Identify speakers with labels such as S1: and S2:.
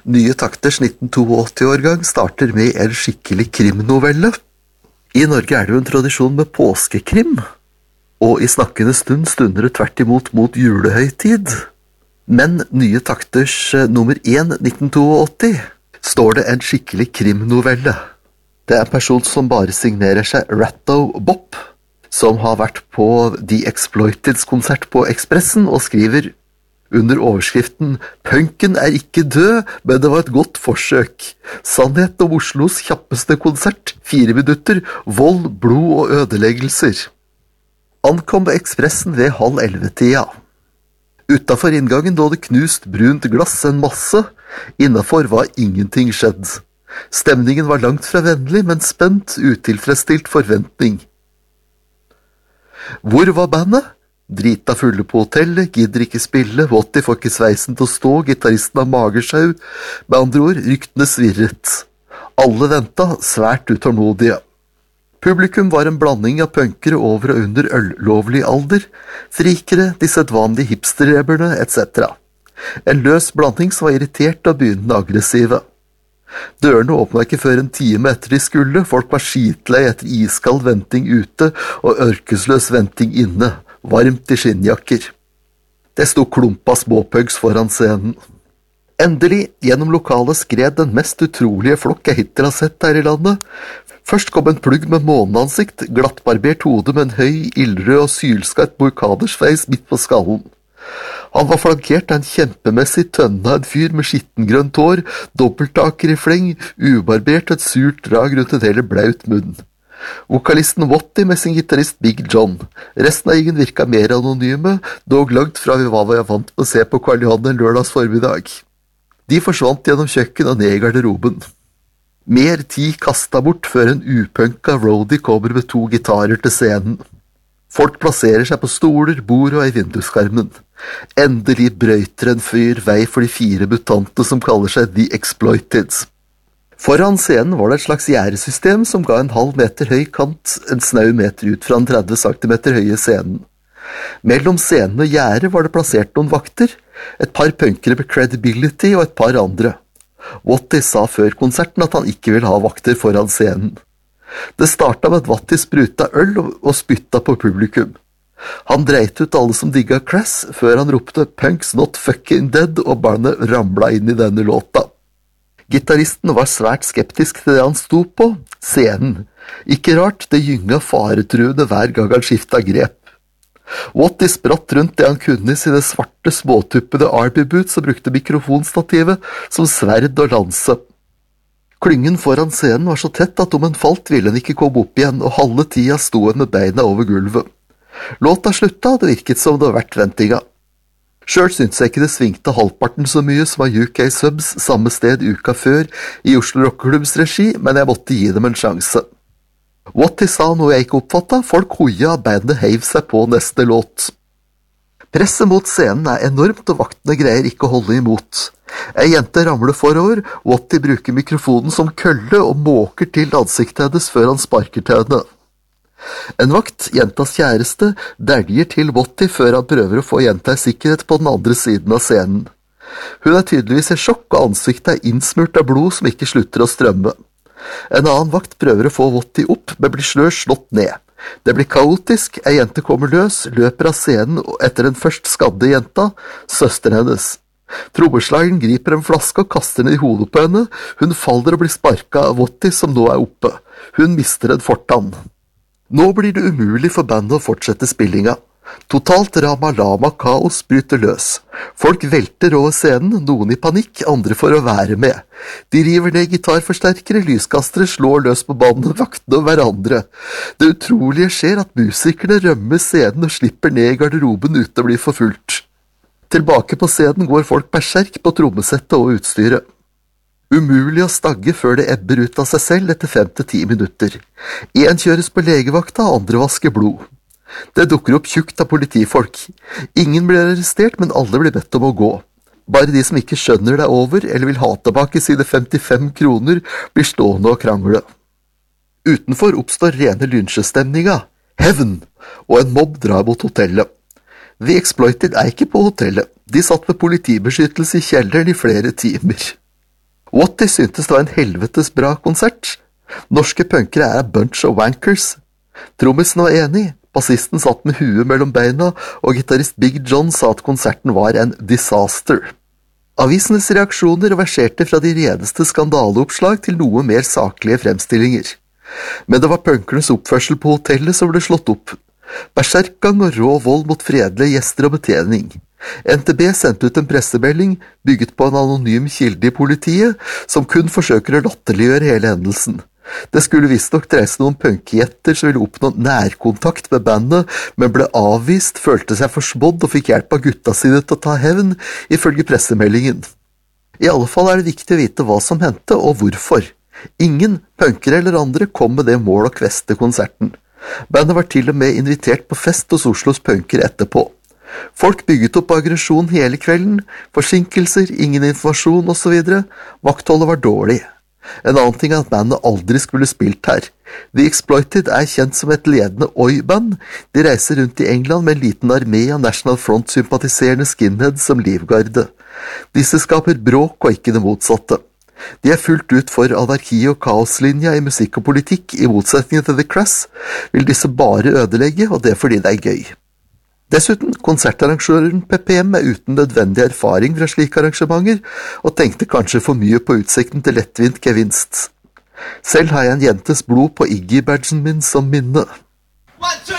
S1: Nye takters 1982-årgang starter med en skikkelig krimnovelle. I Norge er det jo en tradisjon med påskekrim, og i snakkende stund stunder det tvert imot mot julehøytid. Men Nye takters nummer 1, 1982, står det en skikkelig krimnovelle. Det er en person som bare signerer seg Ratto Bopp, som har vært på The Exploiteds konsert på Expressen og skriver under overskriften «Punken er ikke død, men det var et godt forsøk. Sannhet om Oslos kjappeste konsert, 4 minutter, vold, blod og ødeleggelser». Ankom Expressen ved 10:30-tida. Utenfor inngangen lå det knust brunt glass en masse, innenfor var ingenting skjedd. Stemningen var langt fra vennlig, men spent, utilfredsstilt forventning. Hvor var bandet? Drita fulle på hotellet, gidder ikke spille, Watty får ikke sveisen til å stå, gitaristen har magersjau, med andre ord, ryktene svirret. Alle venta, svært utålmodige. Publikum var en blanding av punkere over og under øllovlig alder, frikere, de sedvanlige hipsterreberne, etc. En løs blanding som var irritert og begynnende aggressive. Dørene åpna ikke før en time etter de skulle, folk var skitlei etter iskald venting ute og ørkesløs venting inne, varmt i skinnjakker. Det sto klumpa småpugs foran scenen. Endelig, gjennom lokalet skred den mest utrolige flokk jeg hittil har sett her i landet. Først kom en plugg med måneansikt, glattbarbert hode med en høy, ildrød og sylskarp morkadersveis midt på skallen. Han var flankert av en kjempemessig tønne av en fyr med skittengrønt hår, dobbelttaker i fleng, ubarbert og et surt drag rundt en hele blaut munn. Vokalisten Watty med sin gitarist Big John. Resten av gjengen virka mer anonyme, dog langt fra hva jeg var vant med å se på Karl Johan en lørdags formiddag. De forsvant gjennom kjøkken og ned i garderoben. Mer tid kastet bort før en upunka roadie kommer med 2 gitarer til scenen. Folk plasserer seg på stoler, bord og i vinduskarmen. Endelig brøyter en fyr vei for de 4 mutantene som kaller seg The Exploiteds. Foran scenen var det et slags gjerdesystem som ga en halv meter høy kant, en snau meter ut fra den 30 cm høye scenen. Mellom scenen og gjerdet var det plassert noen vakter, et par punkere med credibility og et par andre. Watty sa før konserten at han ikke ville ha vakter foran scenen. Det startet med at Watty spruta øl og spytta på publikum. Han dreit ut alle som digga Crass, før han ropte «Punks not fucking dead» og bandet ramla inn i denne låta. Gitaristen var svært skeptisk til det han sto på, scenen. Ikke rart, det gynga faretruende hver gang han skiftet grep. Watty spratt rundt det han kunne i sine svarte, småtuppede Arby-boots og brukte mikrofonstativet som sverd og lanse. Klyngen foran scenen var så tett at om en falt ville en ikke komme opp igjen, og halve tida sto en med beina over gulvet. Låta slutta, og det virket som det var verdt ventinga. Selv syntes jeg ikke det svingte halvparten så mye som av UK Subs samme sted uka før i Oslo Rockeklubbs regi, men jeg måtte gi dem en sjanse. Watty sa noe jeg ikke oppfattet, folk hoia, bandet heiv seg på neste låt. Presset mot scenen er enormt, og vaktene greier ikke å holde imot. Ei jente ramler forover, Watty bruker mikrofonen som kølle og måker til ansiktet hennes før han sparker til henne. En vakt, jentas kjæreste, dæljer til Watty før han prøver å få jenta i sikkerhet på den andre siden av scenen. Hun er tydeligvis i sjokk, og ansiktet er innsmurt av blod som ikke slutter å strømme. En annen vakt prøver å få Watty opp, men blir slått ned. Det blir kaotisk, ei jente kommer løs, løper av scenen etter den først skadde jenta, søsteren hennes. Trommeslageren griper en flaske og kaster den i hodet på henne. Hun faller og blir sparket av Watty som nå er oppe. Hun mister en fortann. Nå blir det umulig for bandet å fortsette spillinga. Totalt ramalama kaos bryter løs. Folk velter over scenen, noen i panikk, andre for å være med. De river ned gitarforsterkere, lyskastere, slår løs på bandet, vaktene og hverandre. Det utrolige skjer at musikerne rømmer scenen og slipper ned i garderoben uten å bli forfulgt. Tilbake på scenen går folk berserk på trommesettet og utstyret. Umulig å stagge før det ebber ut av seg selv etter 5-10 minutter. En kjøres på legevakta, andre vasker blod. Det dukker opp tjukt av politifolk. Ingen blir arrestert, men alle blir bedt om å gå. Bare de som ikke skjønner det over, eller vil ha tilbake sine 55 kroner, blir stående og krangle. Utenfor oppstår rene lynsjestemninga, hevn, og en mobb drar mot hotellet. The Exploited er ikke på hotellet. De satt med politibeskyttelse i kjelleren i flere timer. Wattie syntes det var en helvetes bra konsert. Norske punkere er a bunch of wankers. Trommisen var enig, bassisten satt med huet mellom beina, og gitarist Big John sa at konserten var en disaster. Avisenes reaksjoner verserte fra de redeste skandaleoppslag til noe mer saklige fremstillinger. Men det var punkernes oppførsel på hotellet som ble slått opp. Berserkgang og rå vold mot fredelige gjester og betjening. NTB sendte ut en pressemelding bygget på en anonym kilde i politiet, som kun forsøker å latterliggjøre hele hendelsen. Det skulle visstnok dreie seg noen punkjetter som ville oppnå nærkontakt med bandet, men ble avvist, følte seg forsmådd og fikk hjelp av gutta sine til å ta hevn, ifølge pressemeldingen. I alle fall er det viktig å vite hva som hendte og hvorfor. Ingen, punkere eller andre, kom med det mål å kveste konserten. Bandet var til og med invitert på fest hos Oslos punkere etterpå. Folk bygget opp aggresjon hele kvelden, forsinkelser, ingen informasjon og så videre. Vaktholdet var dårlig. En annen ting er at bandet aldri skulle spilt her. The Exploited er kjent som et ledende oi-band. De reiser rundt i England med en liten armé av National Front-sympatiserende skinheads som livgarde. Disse skaper bråk og ikke det motsatte. De er fullt ut for anarki- og kaoslinja i musikk og politikk, i motsetning til The Crass vil disse bare ødelegge, og det er fordi det er gøy. Dessuten, konsertarrangøren PPM er uten nødvendig erfaring fra slike arrangementer, og tenkte kanskje for mye på utsikten til lettvint gevinst. Selv har jeg en jentes blod på Iggy-badgen min som minne.